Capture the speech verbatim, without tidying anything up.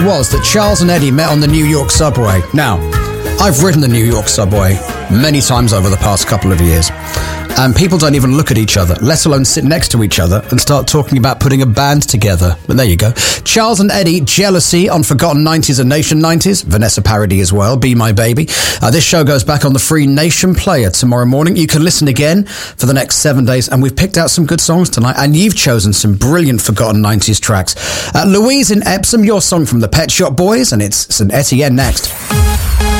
was that Charles and Eddie met on the New York subway. Now, I've ridden the New York subway many times over the past couple of years, and people don't even look at each other, let alone sit next to each other and start talking about putting a band together. But there you go. Charles and Eddie, Jealousy on Forgotten nineties and Nation nineties. Vanessa parody as well, Be My Baby. Uh, this show goes back on the free Nation player tomorrow morning. You can listen again for the next seven days, and we've picked out some good songs tonight, and you've chosen some brilliant Forgotten nineties tracks. Uh, Louise in Epsom, your song from the Pet Shop Boys, and it's Saint Etienne next.